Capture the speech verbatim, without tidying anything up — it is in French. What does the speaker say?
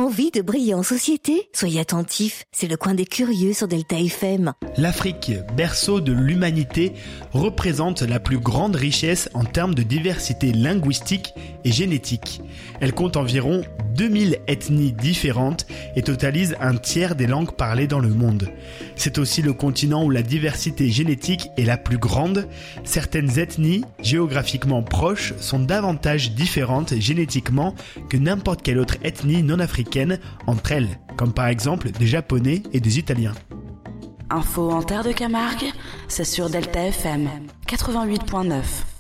Envie de briller en société ? Soyez attentifs, c'est le coin des curieux sur Delta F M. L'Afrique, berceau de l'humanité, représente la plus grande richesse en termes de diversité linguistique et génétique. Elle compte environ deux mille ethnies différentes et totalise un tiers des langues parlées dans le monde. C'est aussi le continent où la diversité génétique est la plus grande. Certaines ethnies, géographiquement proches, sont davantage différentes génétiquement que n'importe quelle autre ethnie non africaine entre elles, comme par exemple des Japonais et des Italiens. Info en terre de Camargue, c'est sur Delta F M quatre-vingt-huit point neuf.